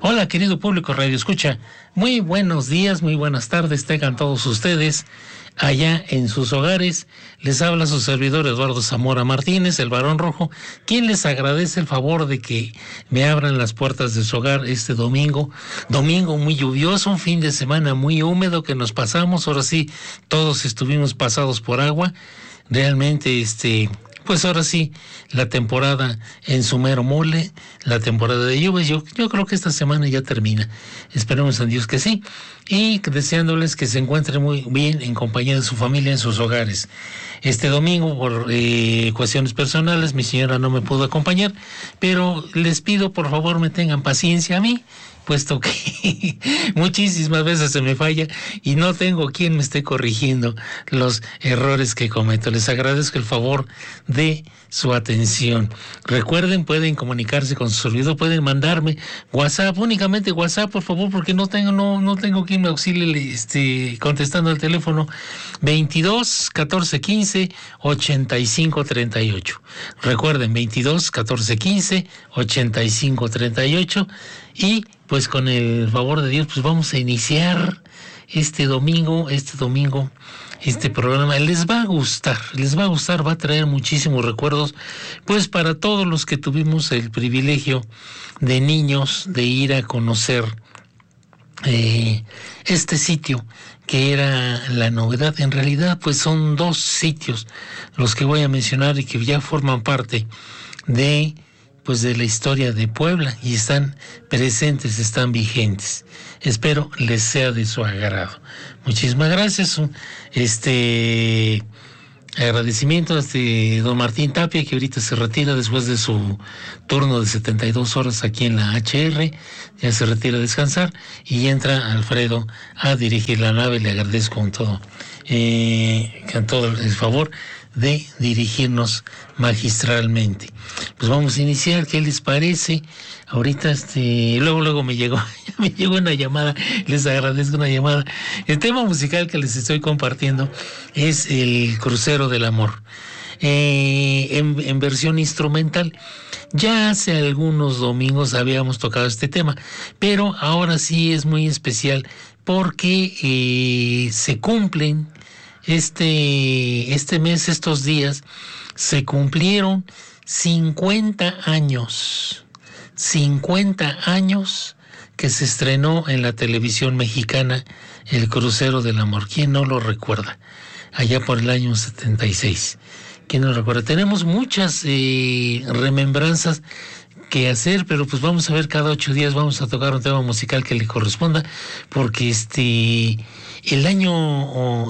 Hola, querido público Radio Escucha. Muy buenos días, muy buenas tardes tengan todos ustedes allá en sus hogares. Les habla su servidor Eduardo Zamora Martínez, el Barón Rojo, quien les agradece el favor de que me abran las puertas de su hogar este domingo muy lluvioso, un fin de semana muy húmedo que nos pasamos. Ahora sí, todos estuvimos pasados por agua. Realmente, pues ahora sí, la temporada en su mero mole, la temporada de lluvias, yo creo que esta semana ya termina. Esperemos en Dios que sí. Y deseándoles que se encuentren muy bien en compañía de su familia en sus hogares. Este domingo, por cuestiones personales, mi señora no me pudo acompañar, pero les pido por favor me tengan paciencia a mí, puesto que muchísimas veces se me falla y no tengo quien me esté corrigiendo los errores que cometo. Les agradezco el favor de su atención. Recuerden, pueden comunicarse con su servidor, pueden mandarme WhatsApp, únicamente WhatsApp, por favor, porque no tengo quien me auxilie contestando el teléfono 22 14 15 85 38. Recuerden, 22 14 15 85 38. Y pues con el favor de Dios, pues vamos a iniciar este domingo, este programa. Les va a gustar, va a traer muchísimos recuerdos, pues para todos los que tuvimos el privilegio de niños de ir a conocer este sitio que era la novedad. En realidad, pues son dos sitios los que voy a mencionar y que ya forman parte de la historia de Puebla y están presentes, están vigentes. Espero les sea de su agrado. Muchísimas gracias. Agradecimiento a don Martín Tapia, que ahorita se retira después de su turno de 72 horas aquí en la HR, ya se retira a descansar y entra Alfredo a dirigir la nave. Le agradezco con todo el favor de dirigirnos magistralmente. Pues vamos a iniciar. ¿Qué les parece? Ahorita luego me llegó una llamada. Les agradezco una llamada. El tema musical que les estoy compartiendo es el Crucero del Amor, en versión instrumental. Ya hace algunos domingos habíamos tocado este tema, pero ahora sí es muy especial porque se cumplen este mes, estos días, se cumplieron 50 años que se estrenó en la televisión mexicana El Crucero del Amor. ¿Quién no lo recuerda? Allá por el año 76. ¿Quién no lo recuerda? Tenemos muchas remembranzas que hacer, pero pues vamos a ver, cada 8 días vamos a tocar un tema musical que le corresponda, porque el año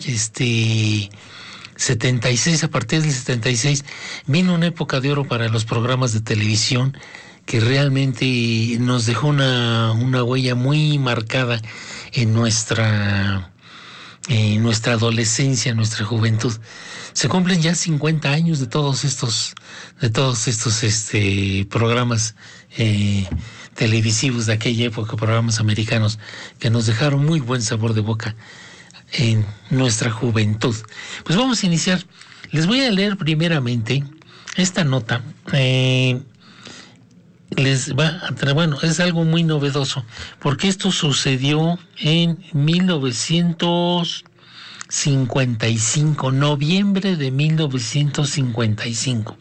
76, a partir del 76, vino una época de oro para los programas de televisión que realmente nos dejó una huella muy marcada en nuestra adolescencia, en nuestra juventud. Se cumplen ya 50 años de todos estos programas televisivos de aquella época, programas americanos que nos dejaron muy buen sabor de boca en nuestra juventud. Pues vamos a iniciar. Les voy a leer primeramente esta nota. Es algo muy novedoso, porque esto sucedió en 1955, noviembre de 1955.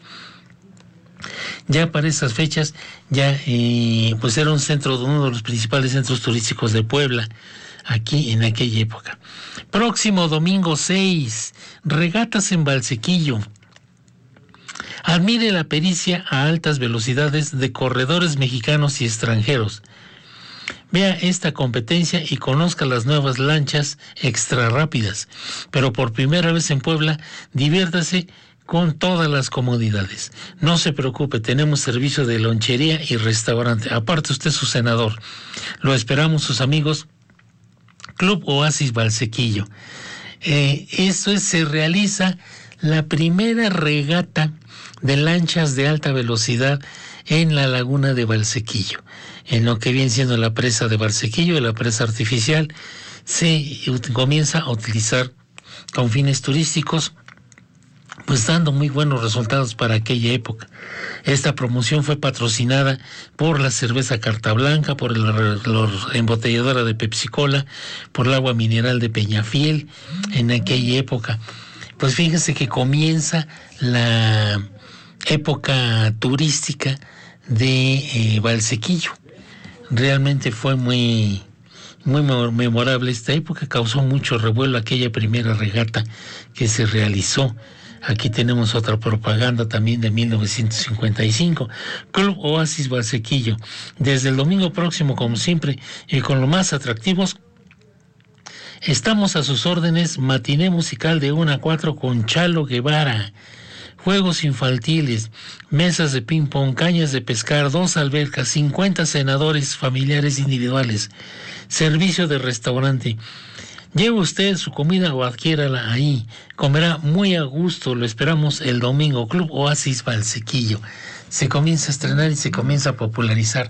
Ya para esas fechas, pues era uno de los principales centros turísticos de Puebla, aquí en aquella época. Próximo domingo 6, regatas en Valsequillo. Admire la pericia a altas velocidades de corredores mexicanos y extranjeros. Vea esta competencia y conozca las nuevas lanchas extra rápidas. Pero por primera vez en Puebla, diviértase con todas las comodidades. No se preocupe, tenemos servicio de lonchería y restaurante. Aparte usted su senador. Lo esperamos sus amigos Club Oasis Valsequillo. Se realiza la primera regata de lanchas de alta velocidad en la laguna de Valsequillo, en lo que viene siendo la presa de Valsequillo, la presa artificial. Se comienza a utilizar con fines turísticos pues dando muy buenos resultados para aquella época. Esta promoción fue patrocinada por la cerveza Carta Blanca, por la embotelladora de Pepsi Cola, por el agua mineral de Peñafiel en aquella época. Pues fíjense que comienza la época turística de Valsequillo. Realmente fue muy memorable esta época, causó mucho revuelo aquella primera regata que se realizó. Aquí tenemos otra propaganda también de 1955. Club Oasis Valsequillo. Desde el domingo próximo, como siempre, y con los más atractivos, estamos a sus órdenes. Matiné musical de 1 a 4 con Chalo Guevara. Juegos infantiles, mesas de ping-pong, cañas de pescar, 2 albercas, 50 cenadores familiares individuales, servicio de restaurante. Lleve usted su comida o adquiérala ahí. Comerá muy a gusto. Lo esperamos el domingo. Club Oasis Valsequillo. Se comienza a estrenar y se comienza a popularizar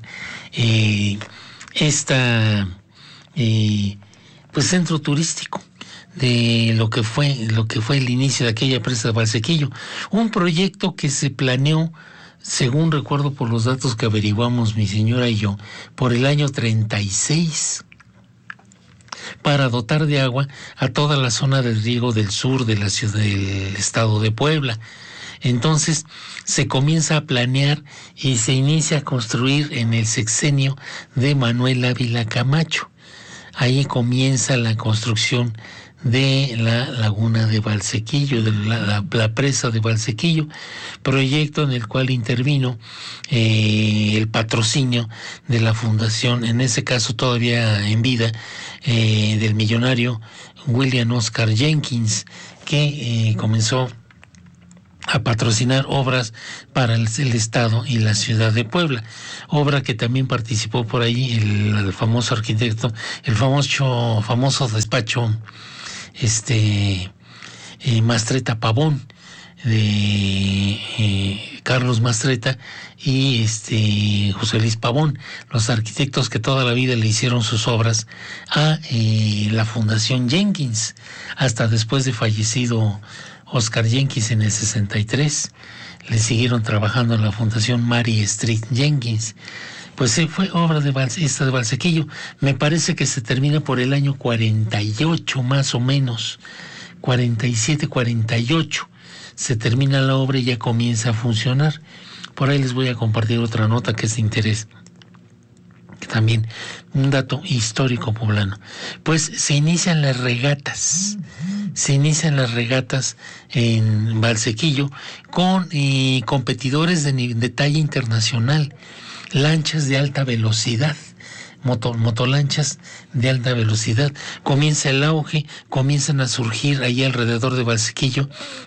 pues centro turístico de lo que fue el inicio de aquella presa de Valsequillo. Un proyecto que se planeó, según recuerdo por los datos que averiguamos mi señora y yo, por el año 36. Para dotar de agua a toda la zona del riego del sur de la ciudad del estado de Puebla. Entonces se comienza a planear y se inicia a construir en el sexenio de Manuel Ávila Camacho. Ahí comienza la construcción de la laguna de Valsequillo, de la presa de Valsequillo, proyecto en el cual intervino el patrocinio de la fundación, en ese caso todavía en vida, del millonario William Oscar Jenkins, que comenzó a patrocinar obras para el Estado y la ciudad de Puebla, obra que también participó por ahí el famoso arquitecto, el famoso despacho Mastreta Pavón, de Carlos Mastreta y José Luis Pavón, los arquitectos que toda la vida le hicieron sus obras a la Fundación Jenkins, hasta después de fallecido Oscar Jenkins en el 63, le siguieron trabajando en la Fundación Mary Street Jenkins. Pues fue obra de Valsequillo. Me parece que se termina por el año 48 más o menos, 47, 48. Se termina la obra y ya comienza a funcionar. Por ahí les voy a compartir otra nota que es de interés. También un dato histórico poblano. Pues se inician las regatas. Se inician las regatas en Valsequillo con competidores de talla internacional. Lanchas de alta velocidad, motolanchas de alta velocidad. Comienza el auge, comienzan a surgir ahí alrededor de Valsequillo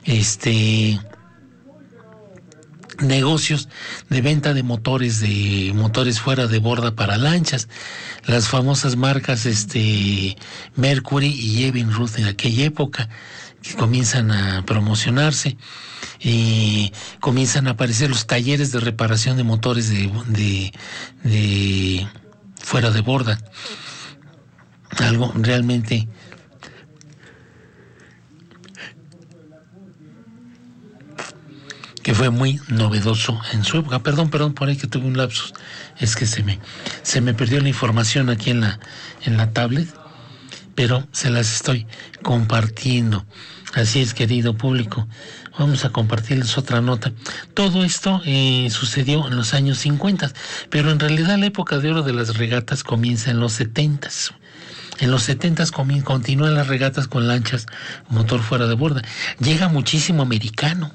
negocios de venta de motores fuera de borda para lanchas. Las famosas marcas Mercury y Evinrude de aquella época, que comienzan a promocionarse. Comienzan a aparecer los talleres de reparación de motores de fuera de borda. Algo realmente que fue muy novedoso en su época. Perdón, por ahí que tuve un lapsus. Es que se me perdió la información aquí en la tablet, pero se las estoy compartiendo. Así es, querido público. Vamos a compartirles otra nota. Todo esto sucedió en los años 50, pero en realidad la época de oro de las regatas comienza en los 70. En los 70 continúan las regatas con lanchas motor fuera de borda. Llega muchísimo americano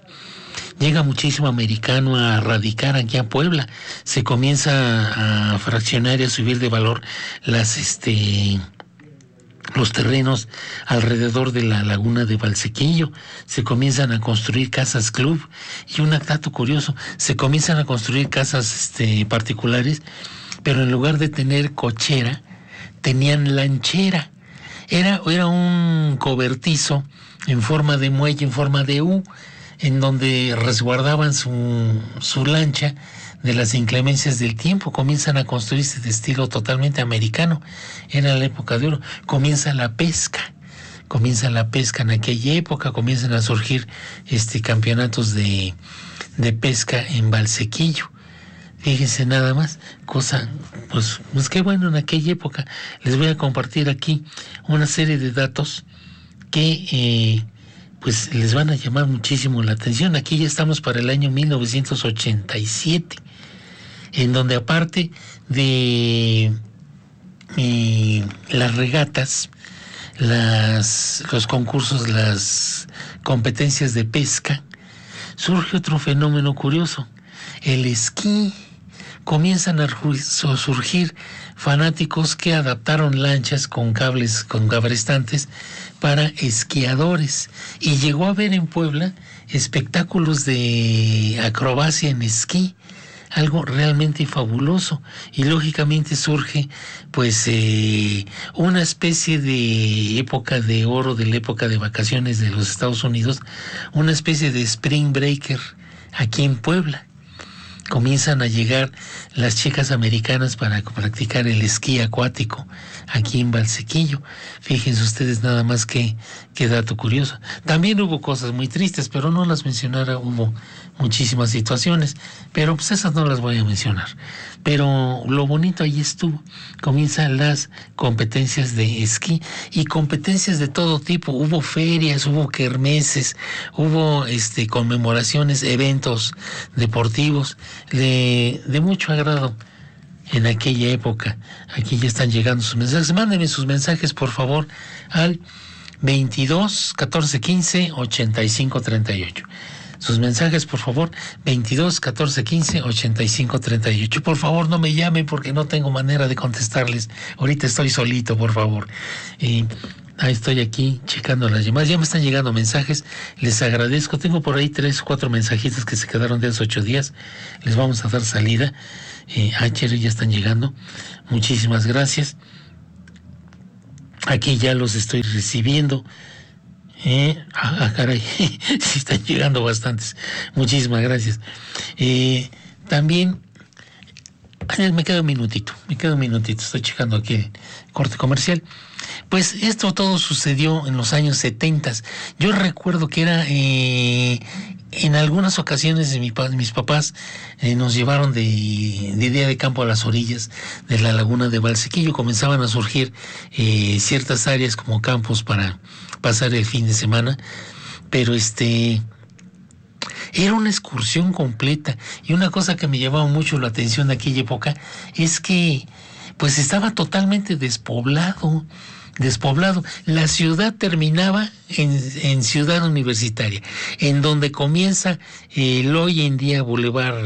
a radicar aquí a Puebla. Se comienza a fraccionar y a subir de valor los terrenos alrededor de la laguna de Valsequillo. Se comienzan a construir casas club, y un dato curioso, se comienzan a construir casas particulares, pero en lugar de tener cochera, tenían lanchera. Era un cobertizo en forma de muelle, en forma de U, en donde resguardaban su lancha de las inclemencias del tiempo. Comienzan a construirse de estilo totalmente americano. Era la época de oro. Comienza la pesca comienza la pesca en aquella época, comienzan a surgir campeonatos de pesca en Valsequillo. Fíjense nada más, cosa, pues qué bueno en aquella época. Les voy a compartir aquí una serie de datos que pues les van a llamar muchísimo la atención. Aquí ya estamos para el año 1987, en donde aparte de las regatas, los concursos, las competencias de pesca, surge otro fenómeno curioso, el esquí. Comienzan a surgir fanáticos que adaptaron lanchas con cables, con cabrestantes para esquiadores, y llegó a haber en Puebla espectáculos de acrobacia en esquí, algo realmente fabuloso. Y lógicamente surge pues una especie de época de oro, de la época de vacaciones de los Estados Unidos, una especie de spring breaker aquí en Puebla. Comienzan a llegar las chicas americanas para practicar el esquí acuático aquí en Valsequillo. Fíjense ustedes nada más qué dato curioso. También hubo cosas muy tristes, pero no las mencionara. Hubo muchísimas situaciones, pero pues esas no las voy a mencionar. Pero lo bonito ahí estuvo. Comienzan las competencias de esquí y competencias de todo tipo. Hubo ferias, hubo kermeses, hubo conmemoraciones, eventos deportivos de mucho agrado en aquella época. Aquí ya están llegando sus mensajes. Mándenme sus mensajes, por favor, al 22 14 15 85 38. Sus mensajes, por favor, 22 14 15 85 38. Por favor, no me llamen porque no tengo manera de contestarles. Ahorita estoy solito, por favor. Ahí estoy aquí checando las llamadas. Ya me están llegando mensajes. Les agradezco. Tengo por ahí 3 o 4 mensajitos que se quedaron de hace 8 días. Les vamos a dar salida. Ya están llegando. Muchísimas gracias. Aquí ya los estoy recibiendo. Caray, sí están llegando bastantes. Muchísimas gracias. También me queda un minutito, estoy checando aquí el corte comercial. Pues esto todo sucedió en los años 70. Yo recuerdo que era en algunas ocasiones mis papás nos llevaron de día de campo a las orillas de la laguna de Valsequillo. Comenzaban a surgir ciertas áreas como campos para pasar el fin de semana, pero era una excursión completa. Y una cosa que me llamaba mucho la atención de aquella época es que pues estaba totalmente despoblado. La ciudad terminaba en Ciudad Universitaria, en donde comienza el hoy en día Boulevard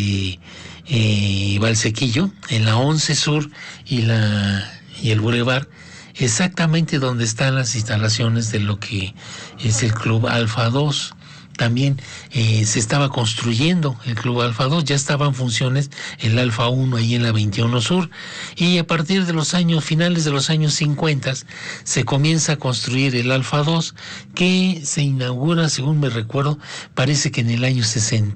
Valsequillo, en la 11 Sur y el Boulevard, exactamente donde están las instalaciones de lo que es el Club Alfa 2. También se estaba construyendo el Club Alfa 2, ya estaba en funciones el Alfa 1 ahí en la 21 Sur, y a partir de finales de los años 50 se comienza a construir el Alfa 2, que se inaugura, según me recuerdo, parece que en el año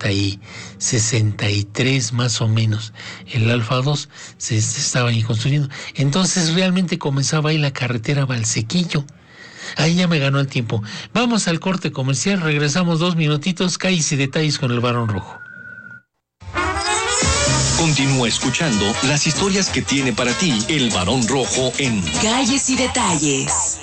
63 más o menos, el Alfa 2 se estaba ahí construyendo. Entonces realmente comenzaba ahí la carretera Valsequillo. Ahí ya me ganó el tiempo. Vamos al corte comercial, regresamos 2 minutitos, calles y detalles con el Barón Rojo. Continúa escuchando las historias que tiene para ti el Barón Rojo en Calles y Detalles.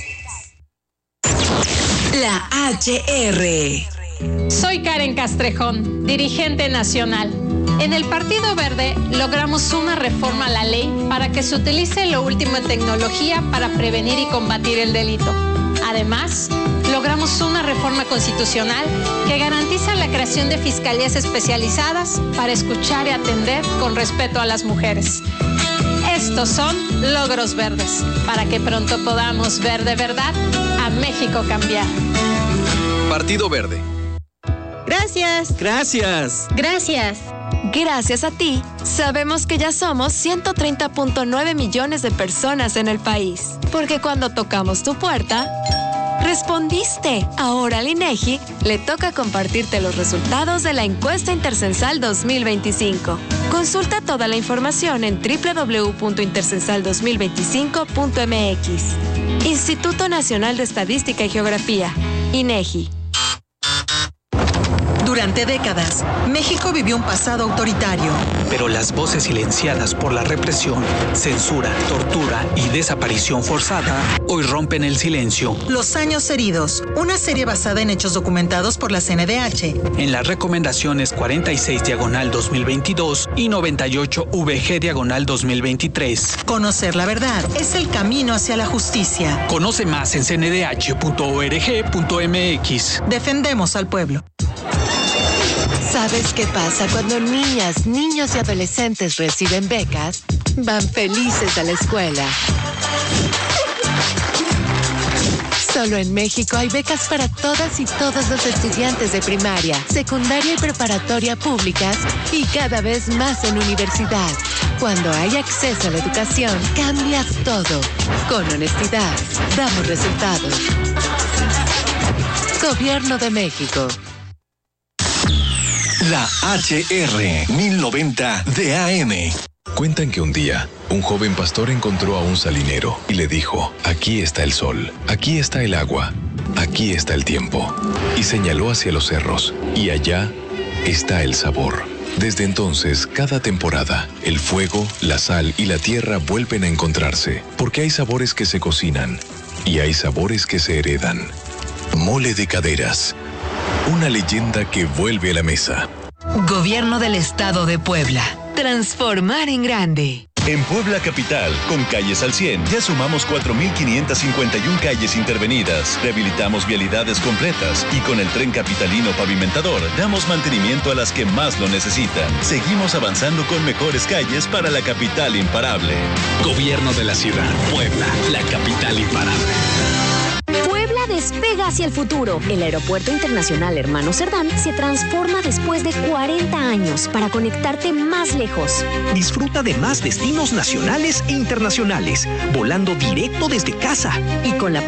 La HR. Soy Karen Castrejón, dirigente nacional. En el Partido Verde logramos una reforma a la ley para que se utilice lo último en tecnología para prevenir y combatir el delito. Además, logramos una reforma constitucional que garantiza la creación de fiscalías especializadas para escuchar y atender con respeto a las mujeres. Estos son logros verdes, para que pronto podamos ver de verdad a México cambiar. Partido Verde. Gracias. Gracias. Gracias. Gracias a ti, sabemos que ya somos 130.9 millones de personas en el país. Porque cuando tocamos tu puerta, respondiste. Ahora al INEGI le toca compartirte los resultados de la encuesta Intercensal 2025. Consulta toda la información en www.intercensal2025.mx. Instituto Nacional de Estadística y Geografía, INEGI. Durante décadas, México vivió un pasado autoritario. Pero las voces silenciadas por la represión, censura, tortura y desaparición forzada hoy rompen el silencio. Los años heridos, una serie basada en hechos documentados por la CNDH. En las recomendaciones 46/2022 y 98VG/2023. Conocer la verdad es el camino hacia la justicia. Conoce más en cndh.org.mx. Defendemos al pueblo. ¿Sabes qué pasa cuando niñas, niños y adolescentes reciben becas? Van felices a la escuela. Solo en México hay becas para todas y todos los estudiantes de primaria, secundaria y preparatoria públicas y cada vez más en universidad. Cuando hay acceso a la educación, cambia todo. Con honestidad, damos resultados. Gobierno de México. La HR 1090 de AM. Cuentan que un día, un joven pastor encontró a un salinero y le dijo: aquí está el sol, aquí está el agua, aquí está el tiempo. Y señaló hacia los cerros, y allá está el sabor. Desde entonces, cada temporada, el fuego, la sal y la tierra vuelven a encontrarse, porque hay sabores que se cocinan y hay sabores que se heredan. Mole de Caderas. Una leyenda que vuelve a la mesa. Gobierno del Estado de Puebla. Transformar en grande. En Puebla Capital, con Calles al 100, ya sumamos 4,551 calles intervenidas, rehabilitamos vialidades completas y con el Tren Capitalino Pavimentador damos mantenimiento a las que más lo necesitan. Seguimos avanzando con mejores calles para la capital imparable. Gobierno de la ciudad, Puebla, la capital imparable. Despega hacia el futuro. El Aeropuerto Internacional Hermano Cerdán se transforma después de 40 años para conectarte más lejos. Disfruta de más destinos nacionales e internacionales, volando directo desde casa. Y con la